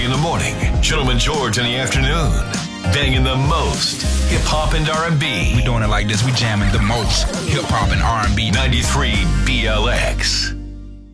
in the morning, Gentleman George in the afternoon. Banging the most hip-hop and R&B. We doing it like this. We jamming the most hip-hop and R&B. 93 BLX.